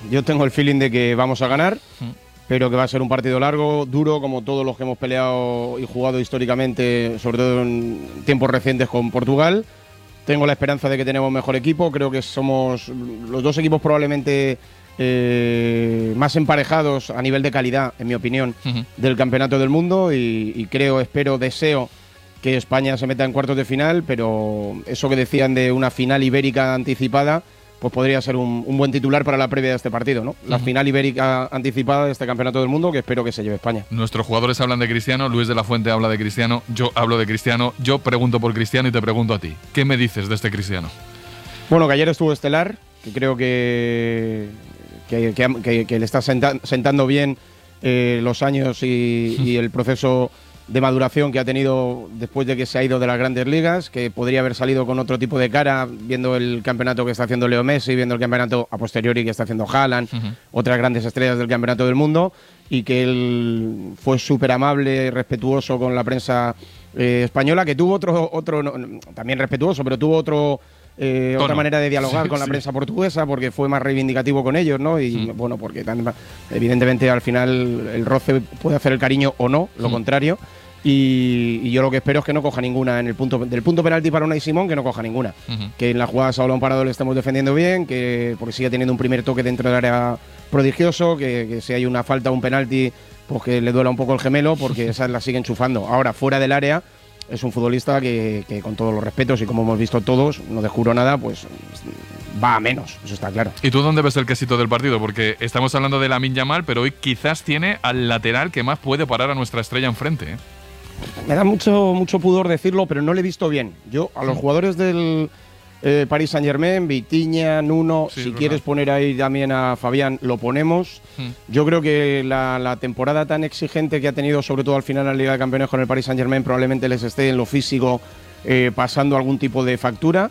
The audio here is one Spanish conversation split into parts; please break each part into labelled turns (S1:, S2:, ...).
S1: Yo tengo el feeling de que vamos a ganar, pero que va a ser un partido largo, duro, como todos los que hemos peleado y jugado históricamente, sobre todo en tiempos recientes con Portugal. Tengo la esperanza de que tenemos mejor equipo. Creo que somos los dos equipos probablemente más emparejados a nivel de calidad, en mi opinión, del Campeonato del Mundo. Y creo, espero, deseo que España se meta en cuartos de final, pero eso que decían de una final ibérica anticipada, pues podría ser un buen titular para la previa de este partido, ¿no? La final ibérica anticipada de este Campeonato del Mundo, que espero que se lleve España.
S2: Nuestros jugadores hablan de Cristiano, Luis de la Fuente habla de Cristiano, yo hablo de Cristiano, yo pregunto por Cristiano y te pregunto a ti. ¿Qué me dices de este Cristiano?
S1: Bueno, que ayer estuvo estelar, que creo que le está sentando bien los años y el proceso de maduración que ha tenido después de que se ha ido de las grandes ligas, que podría haber salido con otro tipo de cara, viendo el campeonato que está haciendo Leo Messi, viendo el campeonato a posteriori que está haciendo Haaland, otras grandes estrellas del Campeonato del Mundo, y que él fue súper amable y respetuoso con la prensa española, que tuvo también respetuoso, pero tuvo otra manera de dialogar con la prensa portuguesa, porque fue más reivindicativo con ellos, ¿no? Y bueno, porque evidentemente al final el roce puede hacer el cariño o no, lo contrario. Y yo lo que espero es que no coja ninguna del punto penalti para Unai Simón, que no coja ninguna. Que en la jugada a balón parado le estemos defendiendo bien, porque sigue teniendo un primer toque dentro del área prodigioso, que si hay una falta o un penalti, pues que le duela un poco el gemelo, porque esas la sigue enchufando. Ahora, fuera del área, es un futbolista que con todos los respetos y como hemos visto todos, no descubro nada, pues va a menos, eso está claro.
S2: ¿Y tú dónde ves el quesito del partido? Porque estamos hablando de Lamine Yamal, pero hoy quizás tiene al lateral que más puede parar a nuestra estrella enfrente, ¿eh?
S1: Me da mucho pudor decirlo, pero no le he visto bien. Yo a los jugadores del Paris Saint-Germain, Vitinha, Nuno, si quieres poner ahí también a Fabián, lo ponemos. Yo creo que la temporada tan exigente que ha tenido, sobre todo al final en la Liga de Campeones con el Paris Saint-Germain, probablemente les esté en lo físico pasando algún tipo de factura.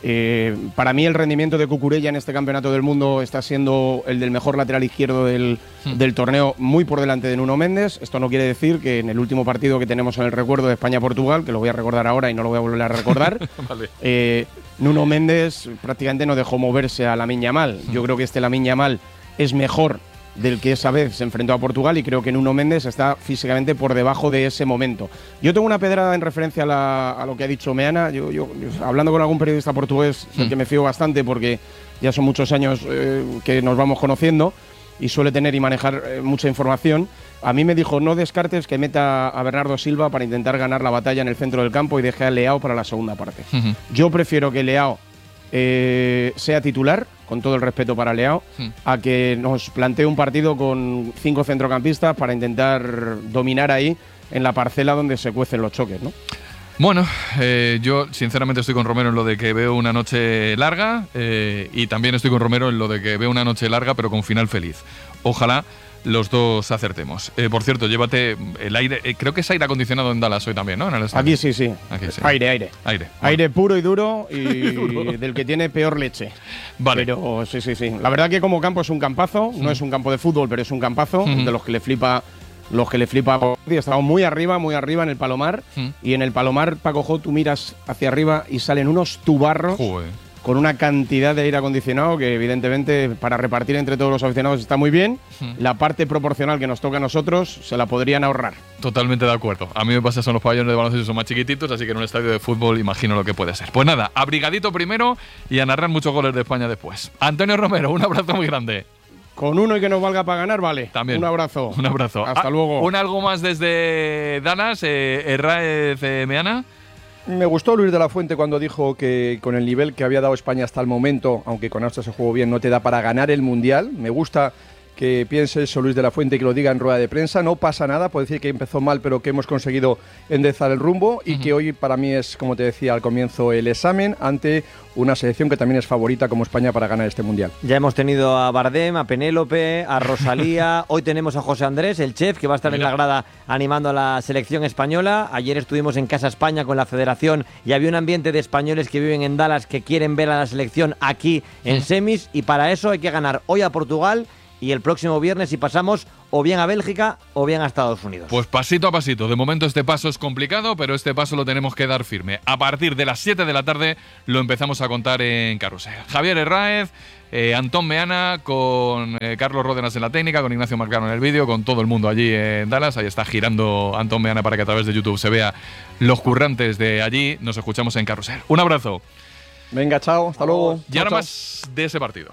S1: Para mí el rendimiento de Cucurella en este Campeonato del Mundo está siendo el del mejor lateral izquierdo del torneo, muy por delante de Nuno Méndez. Esto no quiere decir que en el último partido que tenemos en el recuerdo de España-Portugal, que lo voy a recordar ahora y no lo voy a volver a recordar, vale. Nuno Méndez prácticamente no dejó moverse a Lamine Yamal. Yo creo que este Lamine Yamal es mejor del que esa vez se enfrentó a Portugal, y creo que Nuno Méndez está físicamente por debajo de ese momento. Yo tengo una pedrada en referencia a lo que ha dicho Meana. Yo hablando con algún periodista portugués, del que me fío bastante porque ya son muchos años que nos vamos conociendo y suele tener y manejar mucha información, a mí me dijo: no descartes que meta a Bernardo Silva para intentar ganar la batalla en el centro del campo y deje a Leao para la segunda parte. Yo prefiero que Leao sea titular, con todo el respeto para Leao, a que nos plantee un partido con 5 centrocampistas para intentar dominar ahí en la parcela donde se cuecen los choques, ¿no?
S2: Bueno, yo sinceramente estoy con Romero en lo de que veo una noche larga, y también estoy con Romero en lo de que veo una noche larga pero con final feliz. Ojalá los dos acertemos. Por cierto, llévate el aire. Creo que es aire acondicionado en Dallas hoy también, ¿no? En el
S1: Aquí sí.
S2: Aquí sí.
S1: Aire. Aire puro y duro y
S2: duro.
S1: Del que tiene peor leche.
S2: Vale.
S1: Pero sí. La verdad que como campo es un campazo. No es un campo de fútbol, pero es un campazo de los que le flipa. Estamos muy arriba en el Palomar. Y en el Palomar, Paco Jo, tú miras hacia arriba y salen unos tubarros.
S2: Joder.
S1: Con una cantidad de aire acondicionado que evidentemente para repartir entre todos los aficionados está muy bien. La parte proporcional que nos toca a nosotros se la podrían ahorrar.
S2: Totalmente de acuerdo. A mí me pasa, son los pabellones de baloncesto, son más chiquititos, así que en un estadio de fútbol imagino lo que puede ser. Pues nada, abrigadito primero y a narrar muchos goles de España después. Antonio Romero, un abrazo muy grande.
S1: Con uno y que nos valga para ganar, vale.
S2: También.
S1: Un abrazo.
S2: Un abrazo.
S1: Hasta luego.
S2: Un algo más desde Dallas, Herráez Meana.
S3: Me gustó Luis de la Fuente cuando dijo que con el nivel que había dado España hasta el momento, aunque con Austria se jugó bien, no te da para ganar el Mundial. Me gusta que piense eso Luis de la Fuente y que lo diga en rueda de prensa. No pasa nada, puede decir que empezó mal, pero que hemos conseguido enderezar el rumbo y que hoy para mí es, como te decía al comienzo, el examen ante una selección que también es favorita como España para ganar este Mundial.
S4: Ya hemos tenido a Bardem, a Penélope, a Rosalía. Hoy tenemos a José Andrés, el chef, que va a estar en la grada animando a la selección española. Ayer estuvimos en Casa España con la federación y había un ambiente de españoles que viven en Dallas que quieren ver a la selección aquí en semis, y para eso hay que ganar hoy a Portugal y el próximo viernes si pasamos o bien a Bélgica o bien a Estados Unidos.
S2: Pues pasito a pasito. De momento este paso es complicado, pero este paso lo tenemos que dar firme. A partir de las 7 de la tarde lo empezamos a contar en Carrusel. Javier Herráez, Antón Meana, con Carlos Ródenas en la técnica, con Ignacio Marcano en el vídeo, con todo el mundo allí en Dallas. Ahí está girando Antón Meana para que a través de YouTube se vea los currantes de allí. Nos escuchamos en Carrusel. Un abrazo.
S3: Venga, chao, hasta luego.
S2: Y ahora más de ese partido.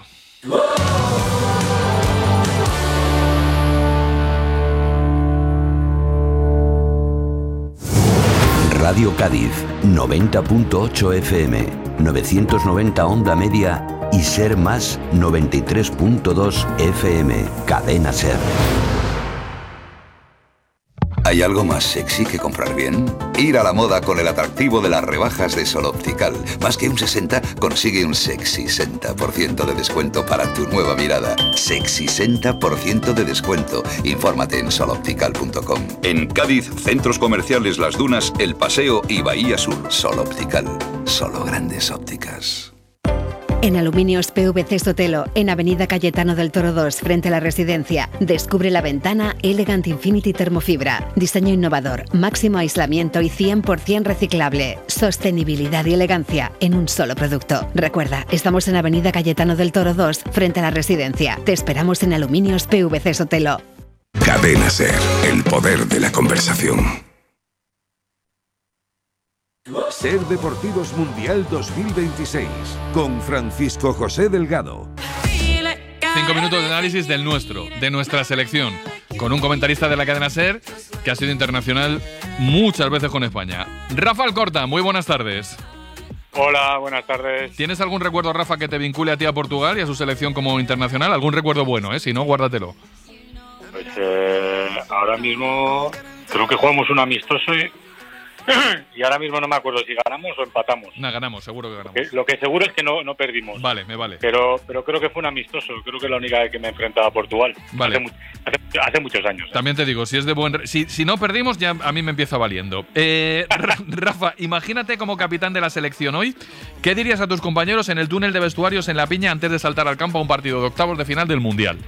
S5: Radio Cádiz, 90.8 FM, 990 onda media y Ser Más 93.2 FM, Cadena Ser.
S6: ¿Hay algo más sexy que comprar bien? Ir a la moda con el atractivo de las rebajas de Sol Optical. Más que un 60, consigue un sexy 60% de descuento para tu nueva mirada. Sexy 60% de descuento. Infórmate en soloptical.com. En Cádiz, centros comerciales Las Dunas, El Paseo y Bahía Sur. Sol Optical. Solo grandes ópticas.
S7: En Aluminios PVC Sotelo, en Avenida Cayetano del Toro 2, frente a la residencia. Descubre la ventana Elegant Infinity Termofibra. Diseño innovador, máximo aislamiento y 100% reciclable. Sostenibilidad y elegancia en un solo producto. Recuerda, estamos en Avenida Cayetano del Toro 2, frente a la residencia. Te esperamos en Aluminios PVC Sotelo.
S8: Cadena Ser, el poder de la conversación. Ser Deportivos Mundial 2026 con Francisco José Delgado.
S2: 5 minutos de análisis del nuestro, de nuestra selección, con un comentarista de la cadena SER que ha sido internacional muchas veces con España. Rafa Alcorta, muy buenas tardes.
S9: Hola, buenas tardes.
S2: ¿Tienes algún recuerdo, Rafa, que te vincule a ti a Portugal y a su selección como internacional? ¿Algún recuerdo bueno, Si no, guárdatelo.
S9: Pues ahora mismo creo que jugamos un amistoso y ahora mismo no me acuerdo si ganamos o empatamos.
S2: No, ganamos, seguro que ganamos.
S9: Lo que seguro es que no perdimos.
S2: Vale, me vale.
S9: Pero creo que fue un amistoso. Creo que es la única vez que me he enfrentado a Portugal.
S2: Vale.
S9: Hace muchos años.
S2: También te digo, si es de buen... Si no perdimos, ya a mí me empieza valiendo. Rafa, imagínate como capitán de la selección hoy. ¿Qué dirías a tus compañeros en el túnel de vestuarios en La Piña antes de saltar al campo a un partido de octavos de final del Mundial?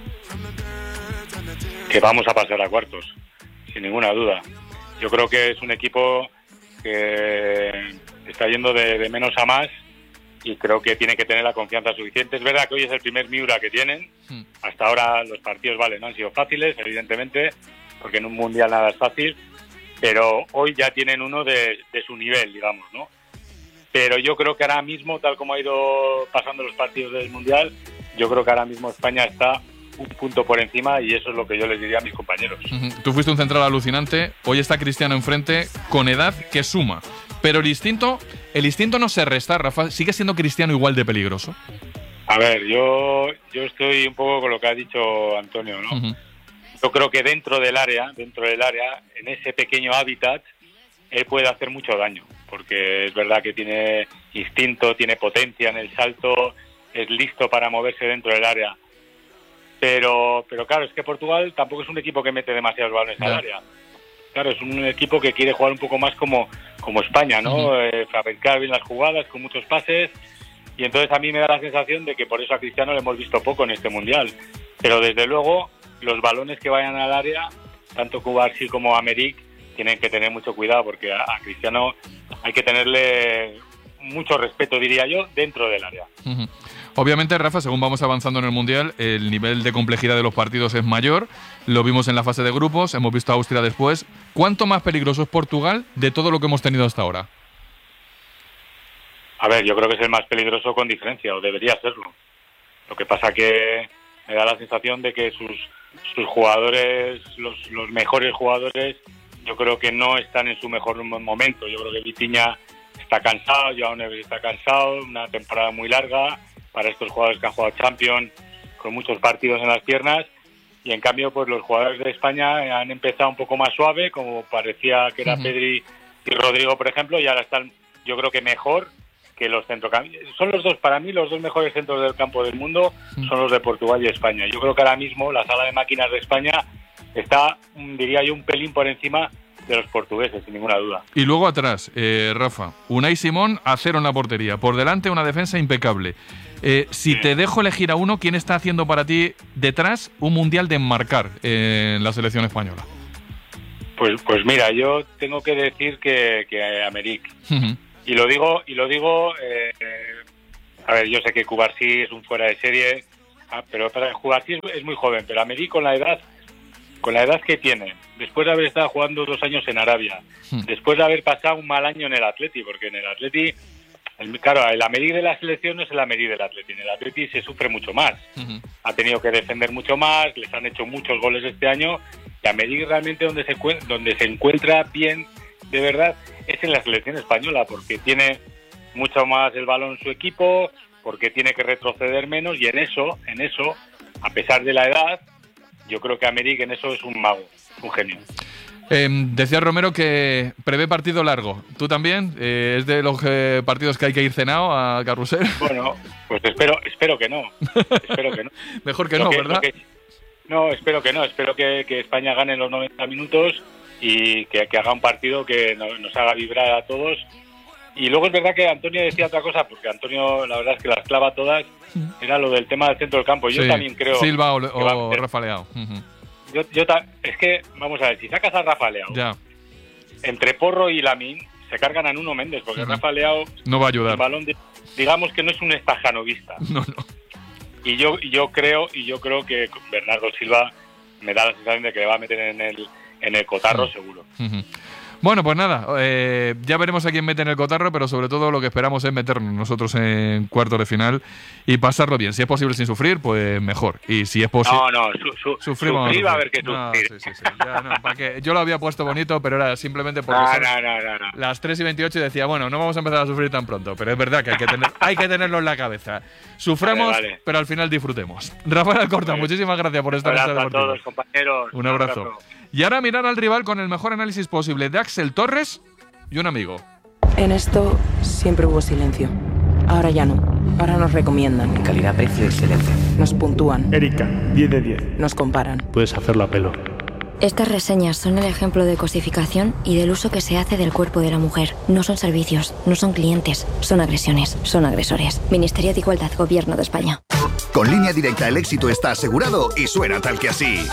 S9: Que vamos a pasar a cuartos, sin ninguna duda. Yo creo que es un equipo que está yendo de menos a más y creo que tiene que tener la confianza suficiente. Es verdad que hoy es el primer Miura que tienen. Hasta ahora los partidos, no han sido fáciles, evidentemente, porque en un mundial nada es fácil, pero hoy ya tienen uno de su nivel, digamos, ¿no? Pero yo creo que ahora mismo, tal como ha ido pasando los partidos del mundial, yo creo que ahora mismo España está un punto por encima y eso es lo que yo les diría a mis compañeros.
S2: Tú fuiste un central alucinante, hoy está Cristiano enfrente con edad que suma, pero el instinto no se resta, Rafa. ¿Sigue siendo Cristiano igual de peligroso?
S9: A ver, yo estoy un poco con lo que ha dicho Antonio, ¿no? Yo creo que dentro del área, en ese pequeño hábitat, él puede hacer mucho daño, porque es verdad que tiene instinto, tiene potencia en el salto, es listo para moverse dentro del área. Pero claro, es que Portugal tampoco es un equipo que mete demasiados balones al área. Claro, es un equipo que quiere jugar un poco más como España, ¿no? Fabricar bien las jugadas, con muchos pases. Y entonces a mí me da la sensación de que por eso a Cristiano le hemos visto poco en este Mundial. Pero desde luego, los balones que vayan al área, tanto Cubarsí como Americ, tienen que tener mucho cuidado, porque a Cristiano hay que tenerle mucho respeto, diría yo, dentro del área.
S2: Obviamente, Rafa, según vamos avanzando en el Mundial, el nivel de complejidad de los partidos es mayor. Lo vimos en la fase de grupos, hemos visto a Austria después. ¿Cuánto más peligroso es Portugal de todo lo que hemos tenido hasta ahora?
S9: A ver, yo creo que es el más peligroso con diferencia, o debería serlo. Lo que pasa que me da la sensación de que sus jugadores, los mejores jugadores, yo creo que no están en su mejor momento. Yo creo que Vitinha está cansado, Joao Neves está cansado, una temporada muy larga para estos jugadores que han jugado Champions, con muchos partidos en las piernas, y en cambio pues los jugadores de España han empezado un poco más suave, como parecía que era Pedri y Rodrigo, por ejemplo, y ahora están, yo creo que mejor que los centrocampistas. Son los dos, para mí, los dos mejores centros del campo del mundo son los de Portugal y España. Yo creo que ahora mismo la sala de máquinas de España está, diría yo, un pelín por encima de los portugueses, sin ninguna duda.
S2: Y luego atrás, Rafa, Unai Simón a 0 en la portería. Por delante una defensa impecable. Si te dejo elegir a uno, ¿quién está haciendo para ti detrás un mundial de enmarcar en la selección española?
S9: Pues mira, yo tengo que decir que Aymeric. Y lo digo, a ver, yo sé que Cubarsí es un fuera de serie, pero para Cubarsí es muy joven, pero Aymeric con la edad que tiene, después de haber estado jugando 2 años en Arabia, después de haber pasado un mal año en el Atleti, porque en el Atleti, claro, el Aymeric de la selección no es el Aymeric del Atleti, en el Atleti se sufre mucho más, ha tenido que defender mucho más, les han hecho muchos goles este año, y Aymeric realmente donde se encuentra bien, de verdad, es en la selección española, porque tiene mucho más el balón su equipo, porque tiene que retroceder menos, y en eso, a pesar de la edad, yo creo que Aymeric en eso es un mago, un genio.
S2: Decía Romero que prevé partido largo. ¿Tú también? ¿Es de los partidos que hay que ir cenado a Carrusel?
S9: Bueno, pues espero que no. Espero que no.
S2: Mejor que no, ¿verdad?
S9: No, espero que no. Espero que España gane los 90 minutos y que haga un partido que nos haga vibrar a todos. Y luego es verdad que Antonio decía otra cosa, porque Antonio la verdad es que las clava todas, era lo del tema del centro del campo. Yo también creo...
S2: Silva o Rafa Leao.
S9: Es que, vamos a ver, si sacas a Rafa Leao, entre Porro y Lamín, se cargan a Nuno Méndez, porque Rafa Leao...
S2: No va a ayudar.
S9: El balón digamos que no es un estajanovista.
S2: No.
S9: Y yo creo que Bernardo Silva me da la sensación de que le va a meter en el cotarro seguro.
S2: Bueno, pues nada, ya veremos a quién mete en el cotarro, pero sobre todo lo que esperamos es meternos nosotros en cuartos de final y pasarlo bien. Si es posible sin sufrir, pues mejor. Y si es posible...
S9: Sufrimos. Sufrir va a haber que sufrir.
S2: Sí. Ya, no, ¿para qué? Yo lo había puesto bonito, pero era simplemente porque son las 3:28 y decía, bueno, no vamos a empezar a sufrir tan pronto, pero es verdad que hay que tenerlo en la cabeza. Suframos, pero al final disfrutemos. Rafael Alcorta, muchísimas gracias por estar en esta deportiva.
S9: Un abrazo a todos, compañeros.
S2: Un abrazo. Y ahora mirar al rival con el mejor análisis posible de Axel Torres y un amigo.
S10: En esto siempre hubo silencio. Ahora ya no. Ahora nos recomiendan.
S11: Calidad-precio excelente.
S10: Nos puntúan.
S12: Erika, 10 de 10.
S10: Nos comparan.
S12: Puedes hacerlo a pelo.
S13: Estas reseñas son el ejemplo de cosificación y del uso que se hace del cuerpo de la mujer. No son servicios, no son clientes, son agresiones, son agresores. Ministerio de Igualdad, Gobierno de España.
S14: Con Línea Directa el éxito está asegurado y suena tal que así.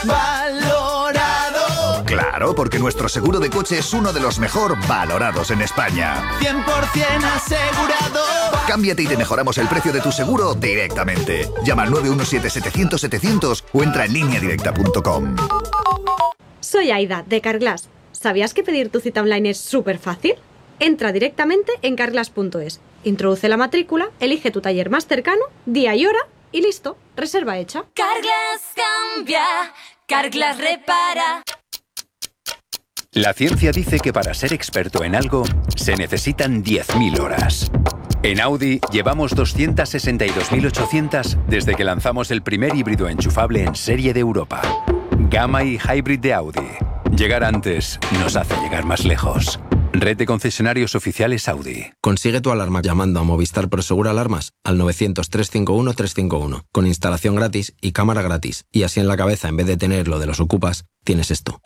S14: ¡Valorado! Claro, porque nuestro seguro de coche es uno de los mejor valorados en España.
S15: 100% asegurado.
S14: Cámbiate y te mejoramos el precio de tu seguro directamente. Llama al 917-700-700 o entra en lineadirecta.com.
S16: Soy Aida, de Carglass. ¿Sabías que pedir tu cita online es súper fácil? Entra directamente en carglass.es, introduce la matrícula, elige tu taller más cercano, día y hora y listo, reserva hecha.
S17: Carglass cambia, Carglass repara.
S18: La ciencia dice que para ser experto en algo se necesitan 10.000 horas. En Audi llevamos 262.800 desde que lanzamos el primer híbrido enchufable en serie de Europa. Gamma y Hybrid de Audi. Llegar antes nos hace llegar más lejos. Red de concesionarios oficiales Audi.
S19: Consigue tu alarma llamando a Movistar Prosegur Alarmas al 900-351-351 con instalación gratis y cámara gratis. Y así en la cabeza, en vez de tener lo de los ocupas, tienes esto.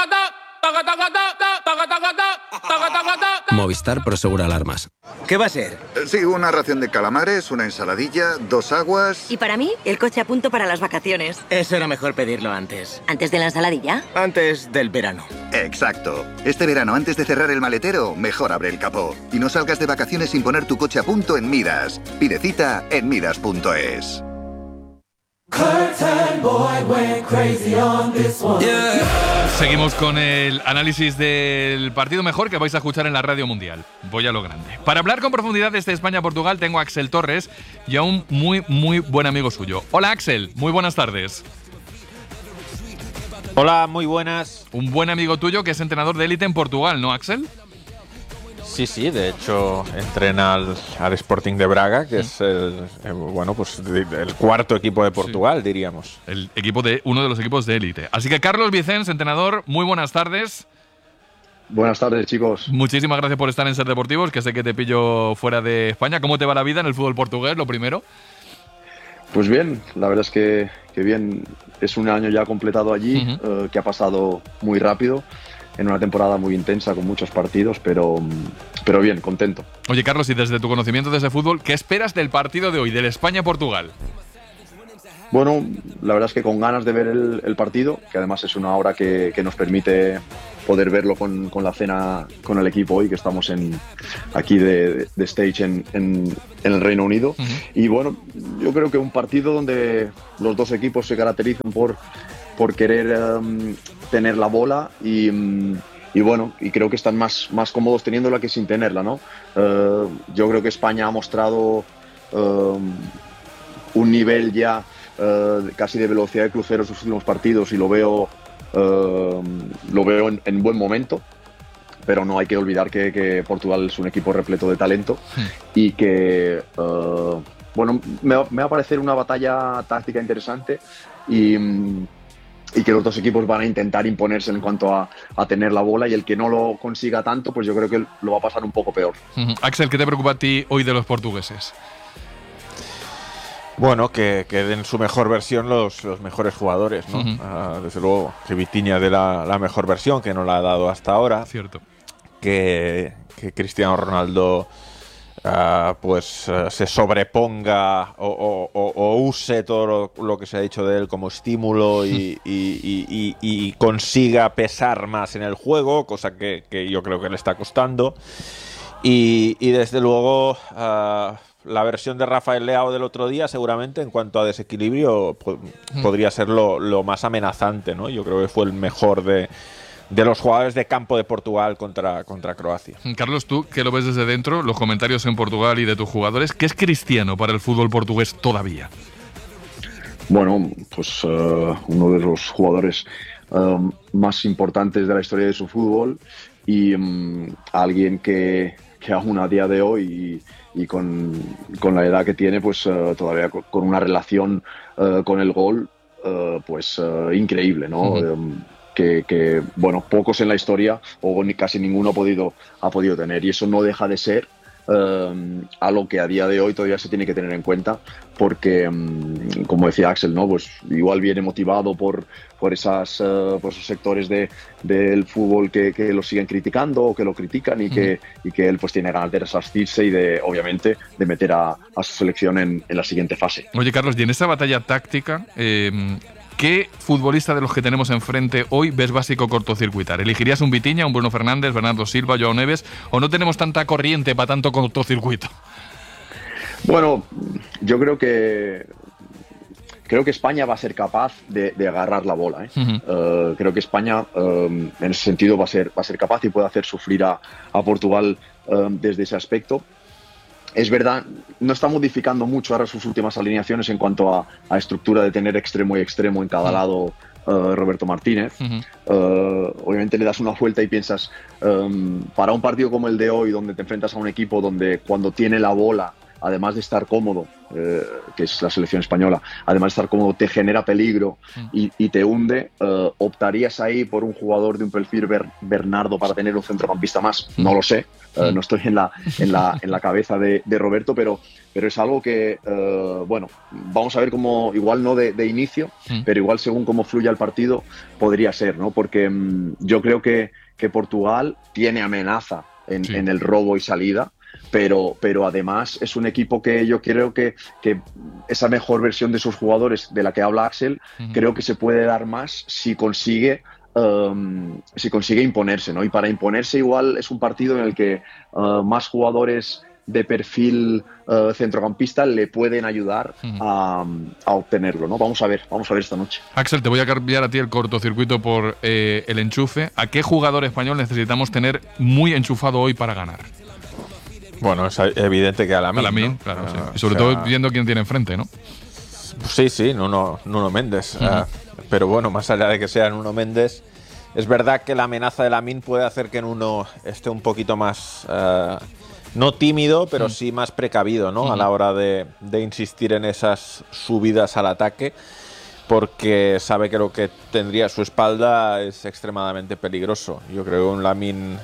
S19: Movistar Prosegur Alarmas.
S20: ¿Qué va a ser?
S21: Sí, una ración de calamares, una ensaladilla, 2 aguas...
S22: Y para mí, el coche a punto para las vacaciones.
S20: Eso era mejor pedirlo antes.
S22: ¿Antes de la ensaladilla?
S20: Antes del verano.
S21: Exacto. Este verano, antes de cerrar el maletero, mejor abre el capó. Y no salgas de vacaciones sin poner tu coche a punto en Midas. Pide cita en midas.es.
S2: Seguimos con el análisis del partido mejor que vais a escuchar en la Radio Mundial. Voy a lo grande. Para hablar con profundidad de este España-Portugal tengo a Axel Torres y a un muy buen amigo suyo. Hola Axel, muy buenas tardes.
S23: Hola, muy buenas.
S2: Un buen amigo tuyo que es entrenador de élite en Portugal, ¿no, Axel?
S23: Sí, de hecho entrena al Sporting de Braga, que es el cuarto equipo de Portugal, diríamos.
S2: El equipo de uno de los equipos de élite. Así que Carlos Vicens, entrenador, muy buenas tardes.
S24: Buenas tardes, chicos.
S2: Muchísimas gracias por estar en Ser Deportivos, que sé que te pillo fuera de España. ¿Cómo te va la vida en el fútbol portugués, lo primero?
S24: Pues bien, la verdad es que bien. Es un año ya completado allí, que ha pasado muy rápido. en una temporada muy intensa con muchos partidos, pero bien, contento.
S2: Oye, Carlos, y desde tu conocimiento de ese fútbol, ¿qué esperas del partido de hoy, del España-Portugal?
S24: Bueno, la verdad es que con ganas de ver el partido, que además es una hora que nos permite poder verlo con la cena con el equipo hoy, que estamos aquí de stage en el Reino Unido. Y bueno, yo creo que un partido donde los dos equipos se caracterizan por querer tener la bola y bueno, y creo que están más cómodos teniéndola que sin tenerla, ¿no? Yo creo que España ha mostrado un nivel ya casi de velocidad de crucero en sus últimos partidos y lo veo en buen momento, pero no hay que olvidar que Portugal es un equipo repleto de talento y que bueno, me va a parecer una batalla táctica interesante y que los dos equipos van a intentar imponerse en cuanto a tener la bola, y el que no lo consiga tanto, pues yo creo que lo va a pasar un poco peor.
S2: Axel, ¿qué te preocupa a ti hoy de los portugueses?
S23: Bueno, que den su mejor versión los mejores jugadores, ¿no? Desde luego, que Vitinha dé la mejor versión, que no la ha dado hasta ahora.
S2: Cierto.
S23: Que Cristiano Ronaldo se sobreponga o use todo lo que se ha dicho de él como estímulo y consiga pesar más en el juego, cosa que yo creo que le está costando. Y desde luego la versión de Rafael Leao del otro día, seguramente en cuanto a desequilibrio podría ser lo más amenazante, ¿no? Yo creo que fue el mejor de los jugadores de campo de Portugal contra Croacia.
S2: Carlos, tú que lo ves desde dentro, los comentarios en Portugal y de tus jugadores, ¿qué es Cristiano para el fútbol portugués todavía? Bueno,
S24: pues uno de los jugadores más importantes de la historia de su fútbol y alguien que aún a día de hoy y con la edad que tiene, pues todavía con una relación con el gol increíble, ¿no? Que bueno, pocos en la historia o ni casi ninguno ha podido tener, y eso no deja de ser algo que a día de hoy todavía se tiene que tener en cuenta, porque como decía Axel, ¿no? Pues igual viene motivado por esos sectores del fútbol que lo siguen criticando o que lo critican y que él pues tiene ganas de resarcirse y obviamente de meter a su selección en la siguiente fase.
S2: Oye, Carlos, y en esta batalla táctica, ¿qué futbolista de los que tenemos enfrente hoy ves básico cortocircuitar? ¿Elegirías un Vitinha, un Bruno Fernández, Bernardo Silva, Joao Neves, o no tenemos tanta corriente para tanto cortocircuito?
S24: Bueno, yo creo que España va a ser capaz de agarrar la bola, ¿eh? Creo que España en ese sentido va a ser capaz y puede hacer sufrir a Portugal desde ese aspecto. Es verdad, no está modificando mucho ahora sus últimas alineaciones en cuanto a estructura de tener extremo y extremo en cada lado Roberto Martínez. Obviamente le das una vuelta y piensas, para un partido como el de hoy, donde te enfrentas a un equipo donde cuando tiene la bola, además de estar cómodo, que es la selección española, además de estar cómodo, te genera peligro y te hunde, ¿optarías ahí por un jugador de un perfil Bernardo para tener un centrocampista más? No lo sé, no estoy en la cabeza de Roberto, pero es algo que, bueno, vamos a ver cómo, igual no de inicio, pero igual según cómo fluya el partido, podría ser, ¿no? Porque yo creo que Portugal tiene amenaza en el robo y salida, pero además es un equipo que yo creo que esa mejor versión de sus jugadores de la que habla Axel, creo que se puede dar más si consigue imponerse, ¿no? Y para imponerse igual es un partido en el que más jugadores de perfil centrocampista le pueden ayudar a obtenerlo, ¿no? Vamos a ver esta noche.
S2: Axel, te voy a cambiar a ti el cortocircuito por el enchufe. ¿A qué jugador español necesitamos tener muy enchufado hoy para ganar?
S23: Bueno, es evidente que a Lamine, ¿no?
S2: Claro, sí. Y sobre todo viendo quién tiene enfrente, ¿no?
S23: Sí, Nuno Méndez. Pero bueno, más allá de que sea Nuno Méndez, es verdad que la amenaza de Lamine puede hacer que Nuno esté un poquito más, no tímido, pero sí más precavido, ¿no? A la hora de insistir en esas subidas al ataque, porque sabe que lo que tendría a su espalda es extremadamente peligroso. Yo creo que un Lamine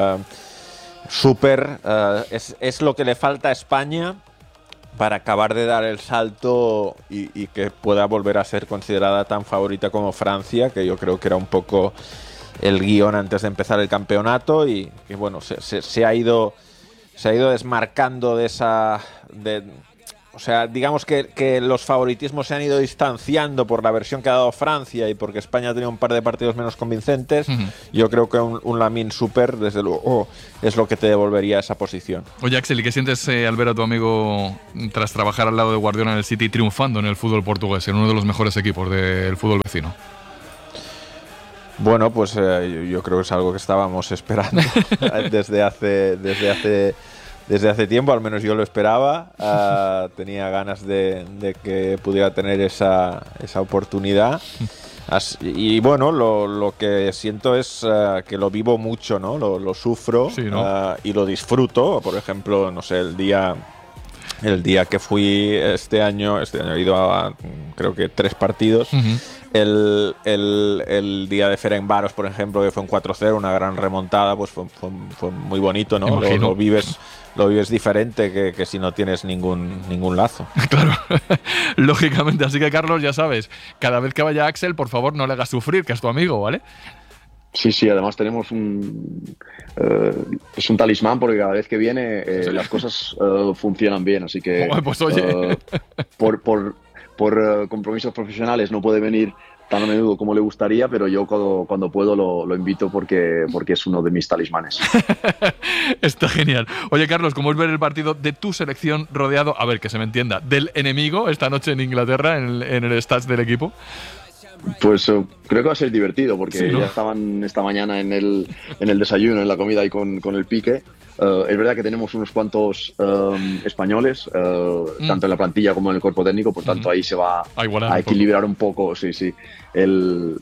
S23: es lo que le falta a España para acabar de dar el salto y que pueda volver a ser considerada tan favorita como Francia, que yo creo que era un poco el guión antes de empezar el campeonato y bueno, se ha ido desmarcando de esa... O sea, digamos que los favoritismos se han ido distanciando por la versión que ha dado Francia y porque España ha tenido un par de partidos menos convincentes. Yo creo que un Lamine Super, desde luego, es lo que te devolvería esa posición.
S2: Oye, Axel, ¿y qué sientes al ver a tu amigo tras trabajar al lado de Guardiola en el City triunfando en el fútbol portugués, en uno de los mejores equipos del fútbol vecino?
S23: Bueno, pues yo creo que es algo que estábamos esperando desde hace tiempo, al menos yo lo esperaba. Tenía ganas de que pudiera tener esa oportunidad. Y bueno, lo que siento es que lo vivo mucho, ¿no? Lo sufro, sí, ¿no? Y lo disfruto. Por ejemplo, no sé, el día que fui este año he ido a creo que 3 partidos. El día de Ferencváros, por ejemplo, que fue un 4-0, una gran remontada, pues fue muy bonito, ¿no? Lo vives diferente que si no tienes ningún lazo.
S2: Claro, lógicamente. Así que, Carlos, ya sabes, cada vez que vaya Axel, por favor, no le hagas sufrir, que es tu amigo, ¿vale?
S24: Sí, además tenemos es un talismán porque cada vez que viene las cosas funcionan bien, así que
S2: pues, oye.
S24: Por compromisos profesionales no puede venir tan a menudo como le gustaría, pero yo cuando puedo lo invito porque es uno de mis talismanes.
S2: Está genial. Oye, Carlos, ¿cómo es ver el partido de tu selección rodeado, a ver, que se me entienda, del enemigo esta noche en Inglaterra, en el stats del equipo?
S24: Pues creo que va a ser divertido porque
S2: sí, ¿no?
S24: Ya estaban esta mañana en el desayuno, en la comida y con el pique. Es verdad que tenemos unos cuantos españoles, tanto en la plantilla como en el cuerpo técnico, por tanto ahí se va a equilibrar un poco, el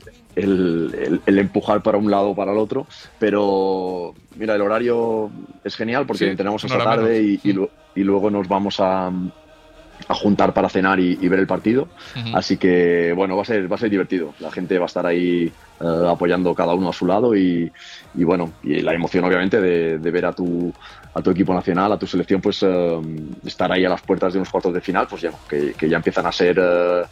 S24: empujar para un lado o para el otro. Pero mira, el horario es genial porque entrenamos esta tarde y luego nos vamos a juntar para cenar y ver el partido. Así que bueno, va a ser divertido. La gente va a estar ahí apoyando cada uno a su lado y bueno, y la emoción obviamente de ver a tu equipo nacional, a tu selección, pues estar ahí a las puertas de unos cuartos de final, pues ya que ya empiezan a ser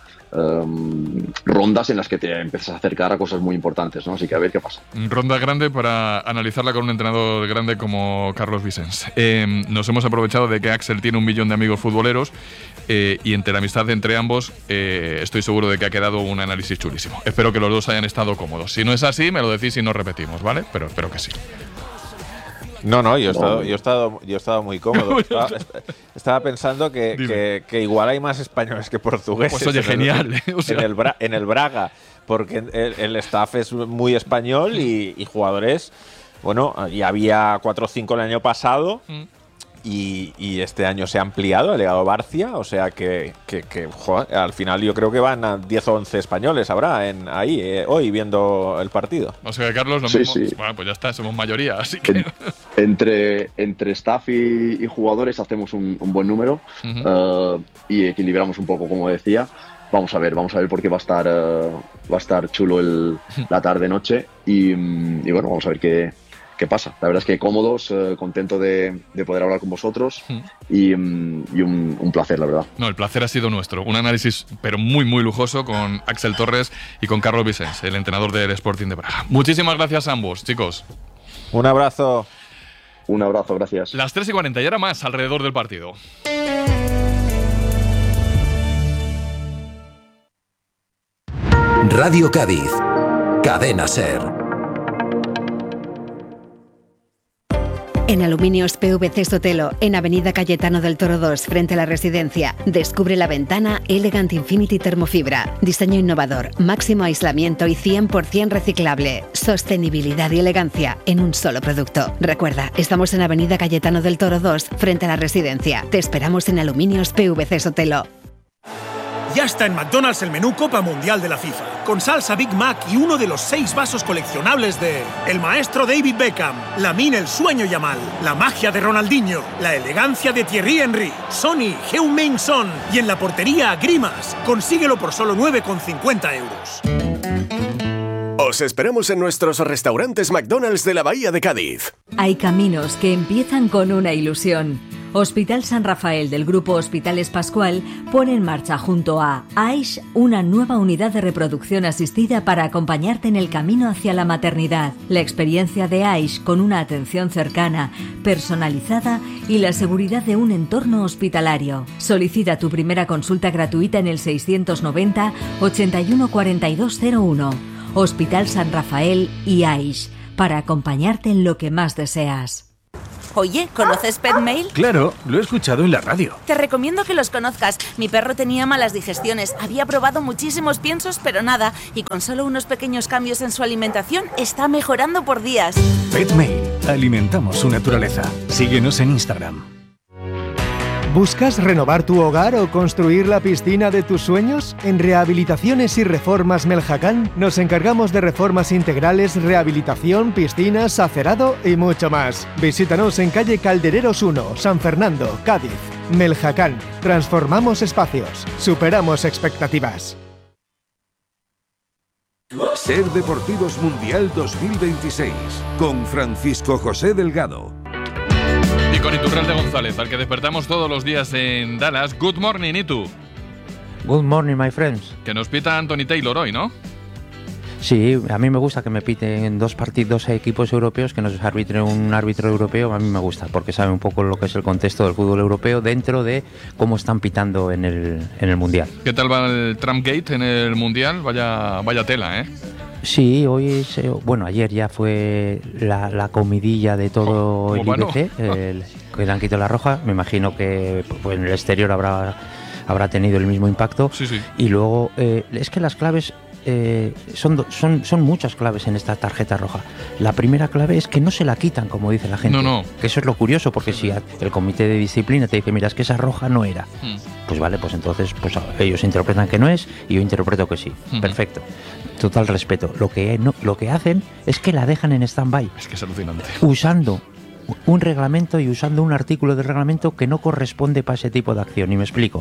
S24: rondas en las que te empiezas a acercar a cosas muy importantes, ¿no? Así que a ver qué pasa.
S2: Ronda grande para analizarla con un entrenador grande como Carlos Vicens. Nos hemos aprovechado de que Axel tiene 1 millón de amigos futboleros y entre la amistad entre ambos estoy seguro de que ha quedado un análisis chulísimo. Espero que los dos hayan estado cómodos. Si no es así, me lo decís y nos repetimos, ¿vale? Pero espero que sí.
S23: No, yo he estado muy cómodo. Estaba pensando que igual hay más españoles que portugueses.
S2: Pues oye, genial.
S23: En el Braga, porque el staff es muy español y jugadores, bueno, ya había 4 o 5 el año pasado. Y este año se ha ampliado, ha llegado Barcia, o sea que joder, al final yo creo que van a 10 o 11 españoles habrá ahí hoy viendo el partido.
S2: O sea que Carlos, bueno, pues ya está, somos mayoría, así que...
S24: Entre staff y jugadores hacemos un buen número y equilibramos un poco, como decía. Vamos a ver porque va a estar chulo la tarde-noche y bueno, vamos a ver qué pasa. La verdad es que cómodos, contento de poder hablar con vosotros y un placer, la verdad.
S2: No, el placer ha sido nuestro. Un análisis, pero muy, muy lujoso con Axel Torres y con Carlos Vicens, el entrenador del Sporting de Braga. Muchísimas gracias a ambos, chicos.
S23: Un abrazo.
S24: Un abrazo, gracias.
S2: Las 3:40 y ahora más alrededor del partido.
S5: Radio Cádiz, Cadena SER.
S7: En Aluminios PVC Sotelo, en Avenida Cayetano del Toro 2, frente a la residencia, descubre la ventana Elegant Infinity Termofibra. Diseño innovador, máximo aislamiento y 100% reciclable. Sostenibilidad y elegancia en un solo producto. Recuerda, estamos en Avenida Cayetano del Toro 2, frente a la residencia. Te esperamos en Aluminios PVC Sotelo.
S1: Ya está en McDonald's el menú Copa Mundial de la FIFA, con salsa Big Mac y uno de los 6 vasos coleccionables de el maestro David Beckham, Lamine el sueño Yamal, la magia de Ronaldinho, la elegancia de Thierry Henry, Sonny, Heung-min Son y en la portería Grimas. Consíguelo por solo 9,50 €.
S3: Os esperamos en nuestros restaurantes McDonald's de la Bahía de Cádiz.
S4: Hay caminos que empiezan con una ilusión,
S3: Hospital San Rafael del Grupo Hospitales Pascual pone en marcha junto a AISH una nueva unidad de reproducción asistida para acompañarte en el camino hacia la maternidad. La experiencia de AISH con una atención cercana, personalizada y la seguridad de un entorno hospitalario. Solicita tu primera consulta gratuita en el 690 81 4201. Hospital San Rafael y AISH, para acompañarte en lo que más deseas.
S4: Oye, ¿conoces Petmail?
S6: Claro, lo he escuchado en la radio.
S4: Te recomiendo que los conozcas. Mi perro tenía malas digestiones, había probado muchísimos piensos, pero nada, y con solo unos pequeños cambios en su alimentación está mejorando por días.
S6: Petmail, alimentamos su naturaleza. Síguenos en Instagram.
S11: ¿Buscas renovar tu hogar o construir la piscina de tus sueños? En Rehabilitaciones y Reformas Meljacán nos encargamos de reformas integrales, rehabilitación, piscinas, acerado y mucho más. Visítanos en calle Caldereros 1, San Fernando, Cádiz. Meljacán. Transformamos espacios. Superamos expectativas.
S8: Ser Deportivos Mundial 2026 con Francisco José Delgado.
S2: Y con Iturralde González, al que despertamos todos los días en Dallas. Good morning, Itu.
S25: Good morning, my friends.
S2: Que nos pita Anthony Taylor hoy, ¿no?
S25: Sí, a mí me gusta que me piten dos equipos europeos, que nos arbitre un árbitro europeo. A mí me gusta, porque sabe un poco lo que es el contexto del fútbol europeo dentro de cómo están pitando en el Mundial.
S2: ¿Qué tal va el Trumpgate en el Mundial? Vaya tela, ¿eh?
S25: Sí, hoy ayer ya fue la comidilla de todo el IBC, que le han quitado la roja. Me imagino que pues, en el exterior habrá tenido el mismo impacto.
S2: Sí.
S25: Y luego, es que las claves son muchas claves en esta tarjeta roja. La primera clave es que no se la quitan, como dice la gente.
S2: No.
S25: Que eso es lo curioso, porque si el comité de disciplina te dice, mira, es que esa roja no era. Pues vale, pues entonces pues ellos interpretan que no es y yo interpreto que sí. Perfecto. Total respeto. Lo que hacen es que la dejan en stand-by.
S2: Es que es alucinante.
S25: Usando un reglamento y usando un artículo del reglamento que no corresponde para ese tipo de acción. Y me explico.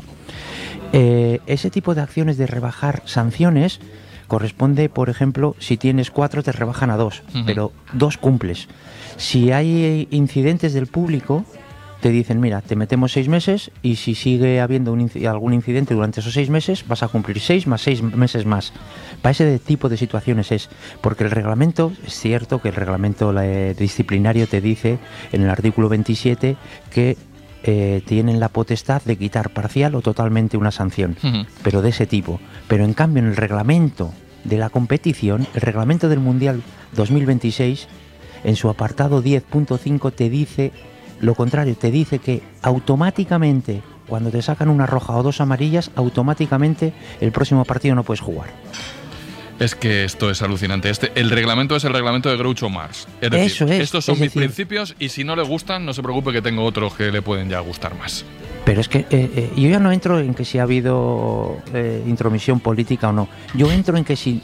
S25: Ese tipo de acciones de rebajar sanciones corresponde, por ejemplo, si tienes 4 te rebajan a 2, pero 2 cumples. Si hay incidentes del público, te dicen, mira, te metemos 6 meses y si sigue habiendo algún incidente durante esos 6 meses, vas a cumplir 6 más 6 meses más. Para ese tipo de situaciones es, porque el reglamento, es cierto que el reglamento disciplinario te dice en el artículo 27 que tienen la potestad de quitar parcial o totalmente una sanción, pero de ese tipo. Pero en cambio en el reglamento de la competición, el reglamento del Mundial 2026, en su apartado 10.5 te dice lo contrario, te dice que automáticamente cuando te sacan una roja o 2 amarillas, automáticamente el próximo partido no puedes jugar.
S2: Es que esto es alucinante. El reglamento es el reglamento de Groucho Marx. Es decir, estos son mis principios y si no le gustan, no se preocupe que tengo otros que le pueden ya gustar más.
S25: Pero es que yo ya no entro en que si ha habido intromisión política o no. Yo entro en que si...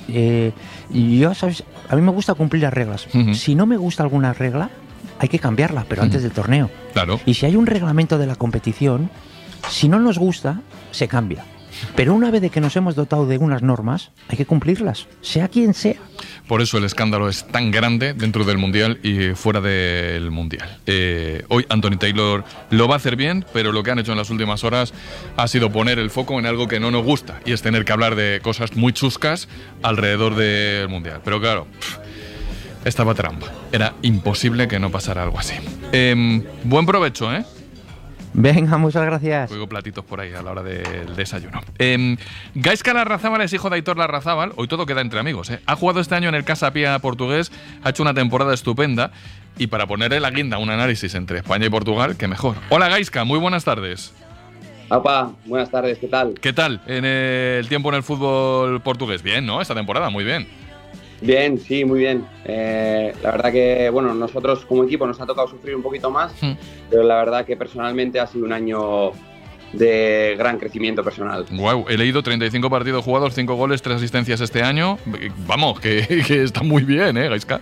S25: ¿sabes? A mí me gusta cumplir las reglas. Si no me gusta alguna regla, hay que cambiarla, pero antes del torneo.
S2: Claro.
S25: Y si hay un reglamento de la competición, si no nos gusta, se cambia. Pero una vez de que nos hemos dotado de unas normas, hay que cumplirlas, sea quien sea.
S2: Por eso el escándalo es tan grande dentro del Mundial y fuera del Mundial. Hoy Anthony Taylor lo va a hacer bien, pero lo que han hecho en las últimas horas ha sido poner el foco en algo que no nos gusta, y es tener que hablar de cosas muy chuscas alrededor del Mundial. Pero claro, estaba trampa. Era imposible que no pasara algo así. Buen provecho, ¿eh?
S25: Venga, muchas gracias.
S2: Juego platitos por ahí a la hora del desayuno. Gaizka Larrazábal es hijo de Aitor Larrazábal. Hoy todo queda entre amigos, ¿eh? Ha jugado este año en el Casa Pia portugués, ha hecho una temporada estupenda. Y para ponerle la guinda a un análisis entre España y Portugal, qué mejor. Hola Gaizka, muy buenas tardes.
S26: Opa, buenas tardes, ¿qué tal?
S2: ¿Qué tal en el tiempo en el fútbol portugués? Bien, ¿no? Esta temporada, muy bien.
S26: Bien, sí, muy bien. La verdad que, bueno, nosotros como equipo nos ha tocado sufrir un poquito más, pero la verdad que personalmente ha sido un año de gran crecimiento personal.
S2: Wow, he leído 35 partidos jugados, 5 goles, 3 asistencias este año. Vamos, que está muy bien, ¿eh, Gaizka?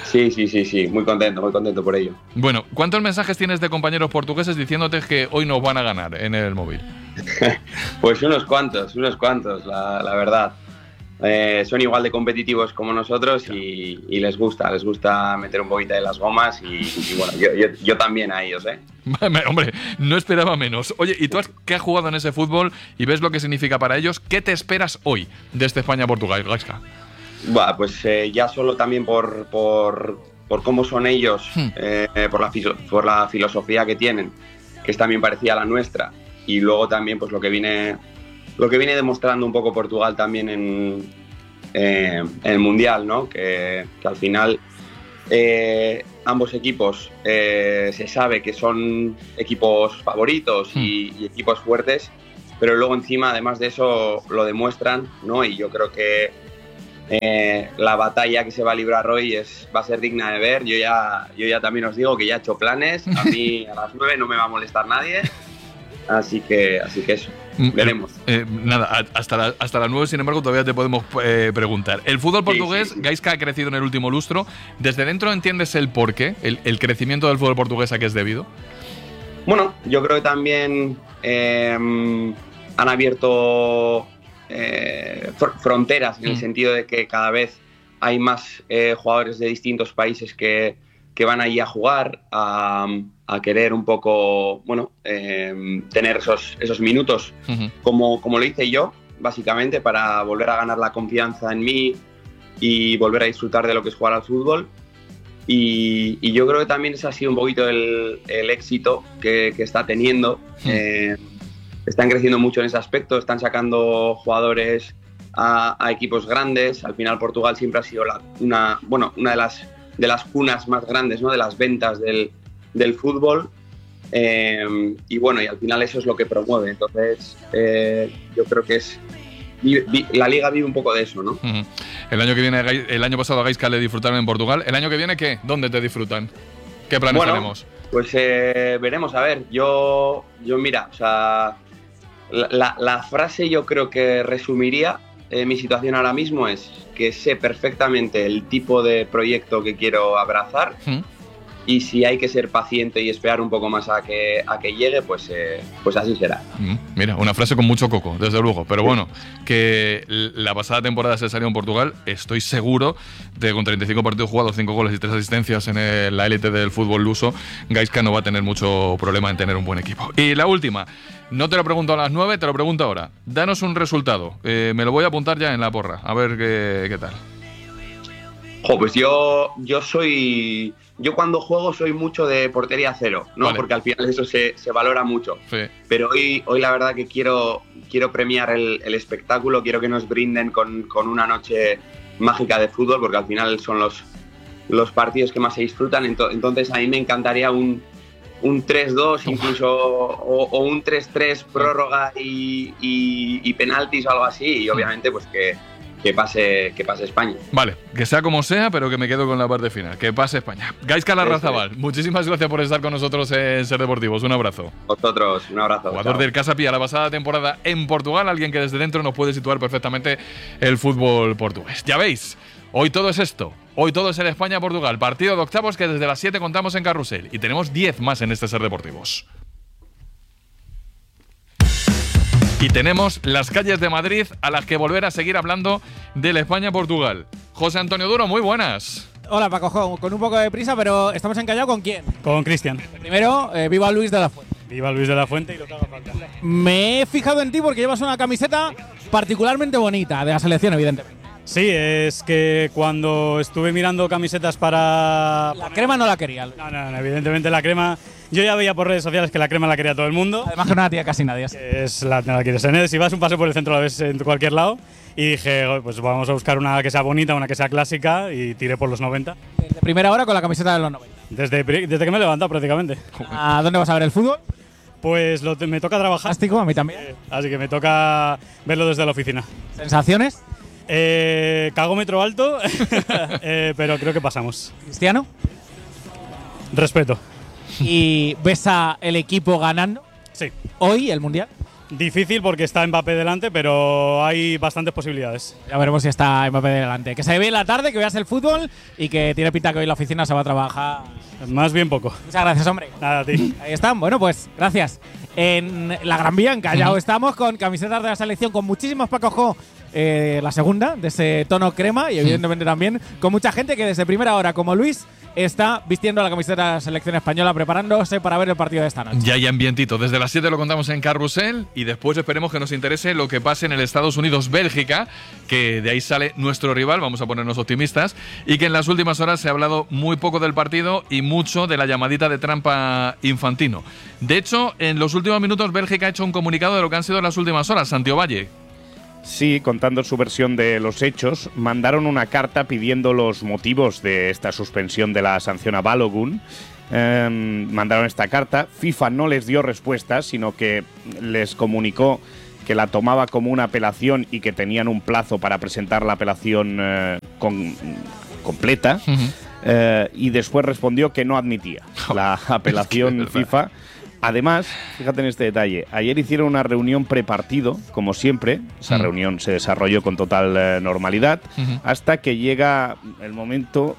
S26: Sí, muy contento por ello.
S2: Bueno, ¿cuántos mensajes tienes de compañeros portugueses diciéndote que hoy nos van a ganar en el móvil?
S26: Pues unos cuantos, la verdad. son igual de competitivos como nosotros y les gusta meter un poquito de las gomas y bueno, yo también a ellos, ¿eh?
S2: Hombre, no esperaba menos. Oye, ¿y tú que has jugado en ese fútbol y ves lo que significa para ellos? ¿Qué te esperas hoy de este España-Portugal, Gaizka?
S26: Bueno, pues ya solo también por cómo son ellos, por la filosofía que tienen, que es también parecida a la nuestra, y luego también pues lo que viene demostrando un poco Portugal también en el Mundial, ¿no? Que al final ambos equipos se sabe que son equipos favoritos y equipos fuertes, pero luego encima, además de eso, lo demuestran, ¿no? Y yo creo que la batalla que se va a librar hoy va a ser digna de ver. Yo ya también os digo que ya he hecho planes. A mí a las 9 no me va a molestar nadie. Así que eso, veremos.
S2: Nada, hasta las 9, sin embargo, todavía te podemos preguntar. El fútbol portugués, sí. Gaizka ha crecido en el último lustro. ¿Desde dentro entiendes el porqué, el crecimiento del fútbol portugués a qué es debido?
S26: Bueno, yo creo que también han abierto fronteras, en el sentido de que cada vez hay más jugadores de distintos países que van allí a jugar, a querer un poco, bueno, tener esos minutos, como lo hice yo, básicamente, para volver a ganar la confianza en mí y volver a disfrutar de lo que es jugar al fútbol. Y yo creo que también ese ha sido un poquito el éxito que está teniendo. Están creciendo mucho en ese aspecto, están sacando jugadores a equipos grandes. Al final Portugal siempre ha sido una de las cunas más grandes, ¿no? De las ventas del fútbol, y bueno, y al final eso es lo que promueve. Entonces yo creo que la Liga vive un poco de eso, ¿no?
S2: El año pasado a Gaizka le disfrutaron en Portugal. ¿El año que viene qué? ¿Dónde te disfrutan? ¿Qué planes tenemos?
S26: Pues veremos, a ver, yo mira, o sea, la frase yo creo que resumiría mi situación ahora mismo es que sé perfectamente el tipo de proyecto que quiero abrazar, y si hay que ser paciente y esperar un poco más a que llegue, pues así será.
S2: Mira, una frase con mucho coco, desde luego. Pero bueno, que la pasada temporada se salió en Portugal, estoy seguro de que con 35 partidos jugados, 5 goles y 3 asistencias en la élite del fútbol luso, Gaizka no va a tener mucho problema en tener un buen equipo. Y la última, no te lo pregunto a las 9, te lo pregunto ahora. Danos un resultado. Me lo voy a apuntar ya en la porra, a ver qué tal.
S26: Pues yo cuando juego soy mucho de portería cero, ¿no? Vale. Porque al final eso se valora mucho. Sí. Pero hoy la verdad que quiero premiar el espectáculo, quiero que nos brinden con una noche mágica de fútbol, porque al final son los partidos que más se disfrutan. Entonces a mí me encantaría un 3-2 incluso, o un 3-3 prórroga y penaltis o algo así, y obviamente pues que pase España.
S2: Vale, que sea como sea, pero que me quedo con la parte final. Que pase España. Gaizka Larrazabal, muchísimas gracias por estar con nosotros en Ser Deportivos. Un abrazo.
S26: Vosotros, un abrazo.
S2: Jugador del Casa Pia la pasada temporada en Portugal, alguien que desde dentro nos puede situar perfectamente el fútbol portugués. Ya veis, hoy todo es esto. Hoy todo es el España-Portugal. Partido de octavos que desde las 7 contamos en Carrusel. Y tenemos 10 más en este Ser Deportivos. Y tenemos las calles de Madrid a las que volver a seguir hablando del España-Portugal. José Antonio Duro, muy buenas.
S9: Hola Paco, con un poco de prisa, pero ¿estamos encallados con quién?
S10: Con Cristian.
S9: Primero, viva Luis de la Fuente.
S10: Viva Luis de la Fuente y lo que haga falta.
S9: Me he fijado en ti porque llevas una camiseta particularmente bonita, de la selección, evidentemente.
S10: Sí, es que cuando estuve mirando camisetas para...
S9: La crema no la quería.
S10: No, evidentemente la crema... Yo ya veía por redes sociales que la crema la quería todo el mundo.
S9: Además que no la tía casi nadie.
S10: No la quieres tener. Si vas un paseo por el centro la ves en cualquier lado. Y dije, pues vamos a buscar una que sea bonita, una que sea clásica, y tiré por los 90.
S9: Desde primera hora con la camiseta de los 90.
S10: Desde que me he levantado prácticamente.
S9: ¿A dónde vas a ver el fútbol?
S10: Pues me toca trabajar.
S9: Fantástico, a mí también.
S10: Así que me toca verlo desde la oficina.
S9: ¿Sensaciones?
S10: Cagómetro alto, pero creo que pasamos.
S9: ¿Cristiano?
S10: Respeto.
S9: ¿Y ves a el equipo ganando?
S10: Sí.
S9: ¿Hoy el Mundial?
S10: Difícil porque está Mbappé delante, pero hay bastantes posibilidades.
S9: Ya veremos si está Mbappé delante. Que se ve en la tarde, que veas el fútbol y que tiene pinta que hoy la oficina se va a trabajar.
S10: Más bien poco.
S9: Muchas gracias, hombre.
S10: Nada, a ti.
S9: Ahí están. Bueno, pues gracias. En la Gran Vía, en Callao, estamos con camisetas de la selección, con muchísimos Paco Jo la segunda, de ese tono crema, y evidentemente también con mucha gente que desde primera hora, como Luis, está vistiendo la camiseta de la selección española, preparándose para ver el partido de esta noche.
S2: Ya hay ambientito. Desde las 7 lo contamos en Carrusel y después esperemos que nos interese lo que pase en el Estados Unidos-Bélgica, que de ahí sale nuestro rival, vamos a ponernos optimistas, y que en las últimas horas se ha hablado muy poco del partido y mucho de la llamadita de trampa Infantino. De hecho, en los últimos minutos Bélgica ha hecho un comunicado de lo que han sido las últimas horas. Santiago Valle.
S12: Sí, contando su versión de los hechos, mandaron una carta pidiendo los motivos de esta suspensión de la sanción a Balogun. Mandaron esta carta. FIFA no les dio respuesta, sino que les comunicó que la tomaba como una apelación y que tenían un plazo para presentar la apelación completa. Y después respondió que no admitía la apelación FIFA. Además, fíjate en este detalle, ayer hicieron una reunión prepartido, como siempre. Esa reunión se desarrolló con total normalidad, hasta que llega el momento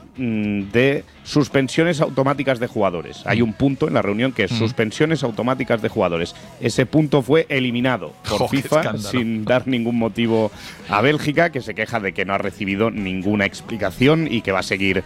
S12: de suspensiones automáticas de jugadores. Hay un punto en la reunión que es suspensiones automáticas de jugadores. Ese punto fue eliminado por FIFA sin dar ningún motivo a Bélgica, que se queja de que no ha recibido ninguna explicación y que va a seguir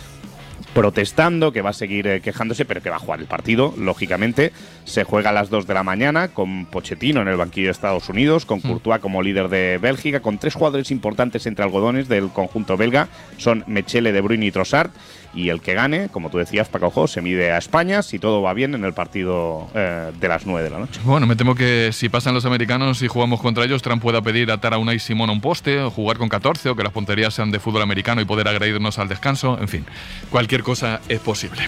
S12: protestando, que va a seguir quejándose, pero que va a jugar el partido, lógicamente. Se juega a las 2 de la mañana con Pochettino en el banquillo de Estados Unidos, con Courtois como líder de Bélgica, con 3 jugadores importantes entre algodones del conjunto belga, son Mechele, De Bruyne y Trossard, y el que gane, como tú decías, Paco Jo, se mide a España, si todo va bien, en el partido de las 9 de la noche.
S2: Bueno, me temo que si pasan los americanos y jugamos contra ellos, Trump pueda pedir atar a Unai Simón a un poste, o jugar con 14, o que las punterías sean de fútbol americano y poder agredirnos al descanso, en fin, cualquier cosa es posible.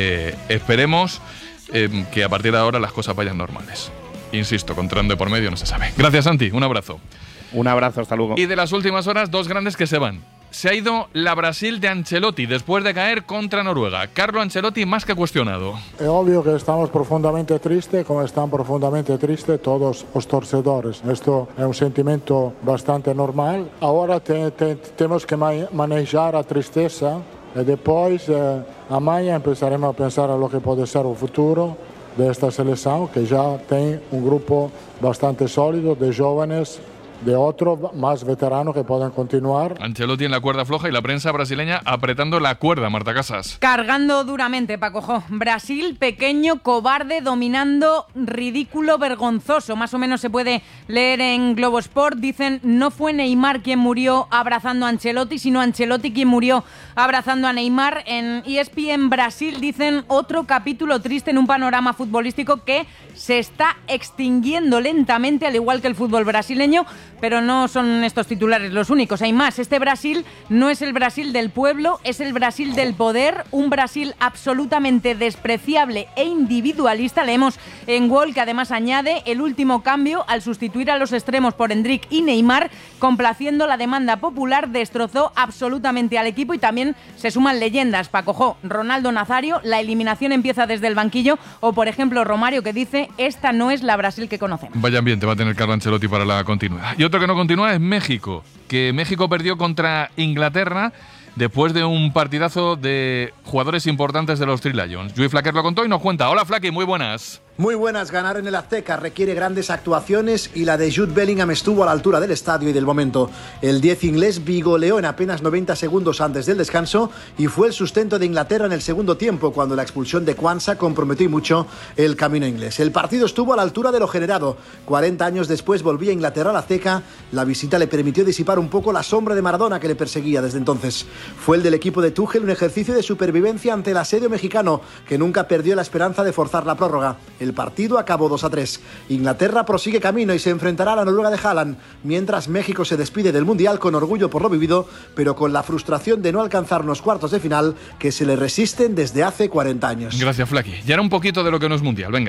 S2: Esperemos que a partir de ahora las cosas vayan normales. Insisto, con Trump de por medio no se sabe. Gracias, Santi, un abrazo.
S12: Un abrazo, hasta luego.
S2: Y de las últimas horas, 2 grandes que se van. Se ha ido la Brasil de Ancelotti después de caer contra Noruega. Carlo Ancelotti más que cuestionado.
S13: Es obvio que estamos profundamente tristes, como están profundamente tristes todos los torcedores. Esto es un sentimiento bastante normal. Ahora tenemos que manejar la tristeza y después amanhã empezaremos a pensar en lo que puede ser el futuro de esta selección, que ya tiene un grupo bastante sólido de jóvenes, de otros más veteranos que puedan continuar.
S2: Ancelotti en la cuerda floja y la prensa brasileña apretando la cuerda, Marta Casas.
S14: Cargando duramente, Paco Jo. Brasil, pequeño, cobarde, dominando, ridículo, vergonzoso. Más o menos se puede leer en Globo Sport. Dicen, no fue Neymar quien murió abrazando a Ancelotti, sino Ancelotti quien murió abrazando a Neymar. En ESPN Brasil dicen, otro capítulo triste en un panorama futbolístico que se está extinguiendo lentamente, al igual que el fútbol brasileño. Pero no son estos titulares los únicos, hay más. Este Brasil no es el Brasil del pueblo, es el Brasil del poder, un Brasil absolutamente despreciable e individualista. Leemos en Wall que además añade el último cambio al sustituir a los extremos por Endrick y Neymar, complaciendo la demanda popular, destrozó absolutamente al equipo y también se suman leyendas. Paco Jo, Ronaldo Nazario, la eliminación empieza desde el banquillo, o por ejemplo Romario que dice, esta no es la Brasil que conocemos.
S2: Vaya ambiente va a tener Carlo Ancelotti para la continuidad. Y otro que no continúa es México, que México perdió contra Inglaterra después de un partidazo de jugadores importantes de los Three Lions. Luis Flaquer lo contó y nos cuenta. Hola Flaque, muy buenas.
S15: Muy buenas, ganar en el Azteca requiere grandes actuaciones y la de Jude Bellingham estuvo a la altura del estadio y del momento. El 10 inglés vigoleó en apenas 90 segundos antes del descanso y fue el sustento de Inglaterra en el segundo tiempo, cuando la expulsión de Kwanzaa comprometió mucho el camino inglés. El partido estuvo a la altura de lo generado. 40 años después volvía Inglaterra al Azteca. La visita le permitió disipar un poco la sombra de Maradona que le perseguía desde entonces. Fue el del equipo de Tuchel un ejercicio de supervivencia ante el asedio mexicano, que nunca perdió la esperanza de forzar la prórroga. El partido acabó 2-3. Inglaterra prosigue camino y se enfrentará a la Noruega de Haaland, mientras México se despide del Mundial con orgullo por lo vivido, pero con la frustración de no alcanzar unos cuartos de final que se le resisten desde hace 40 años.
S2: Gracias, Flaky. Y ahora un poquito de lo que no es Mundial. Venga.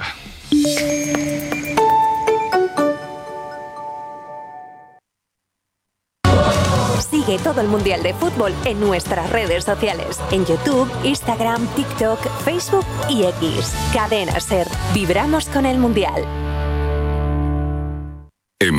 S16: Sigue todo el Mundial de Fútbol en nuestras redes sociales. En YouTube, Instagram, TikTok, Facebook y X. Cadena SER. Vibramos con el Mundial.
S8: En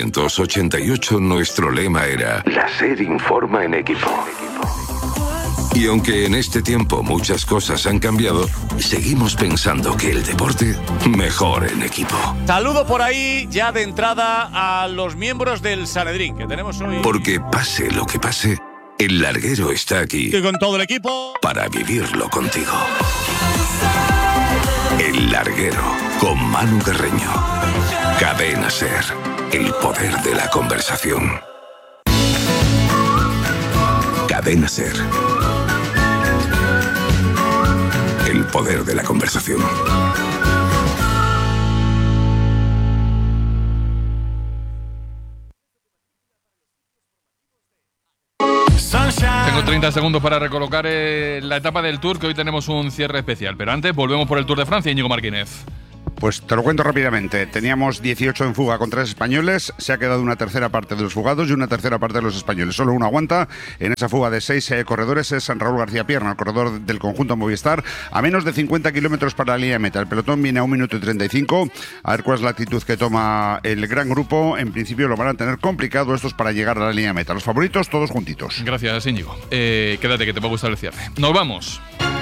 S8: 1988 nuestro lema era: la SER informa en equipo. Y aunque en este tiempo muchas cosas han cambiado, seguimos pensando que el deporte mejor en equipo.
S17: Saludo por ahí ya de entrada a los miembros del Sanedrín que tenemos hoy.
S8: Porque pase lo que pase, el larguero está aquí.
S17: Y con todo el equipo.
S8: Para vivirlo contigo. El larguero con Manu Carreño. Cadena SER. El poder de la conversación. Cadena SER. El poder de la conversación.
S2: Tengo 30 segundos para recolocar la etapa del Tour, que hoy tenemos un cierre especial. Pero antes volvemos por el Tour de Francia, Íñigo Martínez.
S18: Pues te lo cuento rápidamente. Teníamos 18 en fuga con 3 españoles. Se ha quedado una tercera parte de los fugados y una tercera parte de los españoles. Solo uno aguanta. En esa fuga de 6 corredores es Raúl García Pierna, el corredor del conjunto Movistar, a menos de 50 kilómetros para la línea de meta. El pelotón viene a 1 minuto y 35. A ver cuál es la actitud que toma el gran grupo. En principio lo van a tener complicado estos para llegar a la línea de meta. Los favoritos todos juntitos.
S2: Gracias, Íñigo. Quédate, que te va a gustar el cierre. Nos vamos.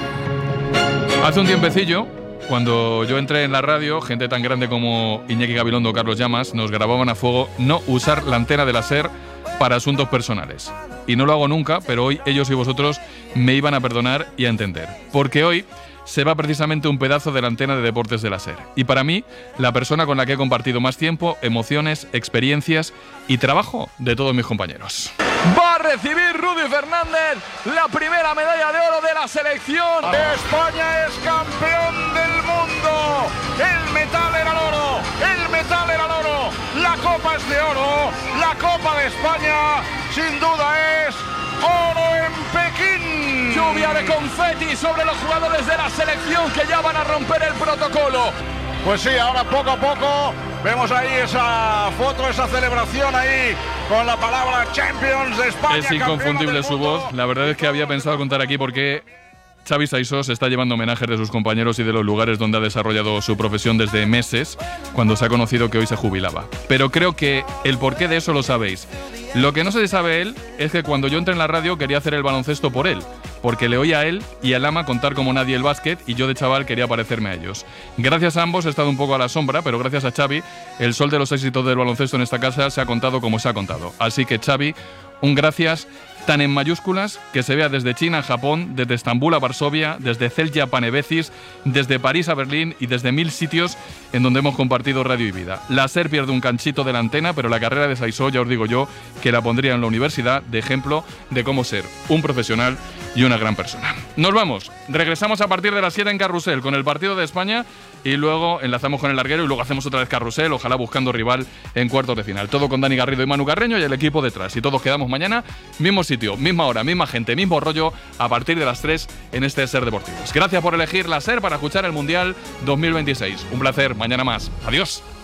S2: Hace un tiempecillo, cuando yo entré en la radio, gente tan grande como Iñaki Gabilondo o Carlos Llamas nos grababan a fuego no usar la antena de la SER para asuntos personales. Y no lo hago nunca, pero hoy ellos y vosotros me iban a perdonar y a entender. Porque hoy se va precisamente un pedazo de la antena de deportes de la SER. Y para mí, la persona con la que he compartido más tiempo, emociones, experiencias y trabajo de todos mis compañeros.
S19: Va a recibir Rudy Fernández la primera medalla de oro de la selección. España es campeón del mundo. El metal era el oro. El metal era el oro. La copa es de oro. La copa de España sin duda es oro en Pekín. Lluvia de confeti sobre los jugadores de la selección que ya van a romper el protocolo. Pues sí, ahora poco a poco vemos ahí esa foto, esa celebración ahí con la palabra Champions de España.
S2: Es inconfundible su voz. La verdad es que había pensado contar aquí porque Xavi Saisó se está llevando homenajes de sus compañeros y de los lugares donde ha desarrollado su profesión desde meses, cuando se ha conocido que hoy se jubilaba. Pero creo que el porqué de eso lo sabéis. Lo que no se sabe él es que cuando yo entré en la radio quería hacer el baloncesto por él, porque le oía a él y a Lama contar como nadie el básquet, y yo de chaval quería parecerme a ellos. Gracias a ambos he estado un poco a la sombra, pero gracias a Xavi, el sol de los éxitos del baloncesto en esta casa se ha contado como se ha contado. Así que Xavi, un gracias tan en mayúsculas que se vea desde China a Japón, desde Estambul a Varsovia, desde Celje a Panevecis, desde París a Berlín y desde 1000 sitios en donde hemos compartido radio y vida. La SER pierde un canchito de la antena, pero la carrera de Saisó, ya os digo yo, que la pondría en la universidad de ejemplo de cómo ser un profesional y una gran persona. Nos vamos. Regresamos a partir de las 7 en Carrusel con el partido de España y luego enlazamos con el larguero y luego hacemos otra vez Carrusel, ojalá buscando rival en cuartos de final. Todo con Dani Garrido y Manu Carreño y el equipo detrás. Y todos quedamos mañana, mismo sitio, misma hora, misma gente, mismo rollo, a partir de las 3 en este SER Deportivos. Gracias por elegir la SER para escuchar el Mundial 2026. Un placer, mañana más. Adiós.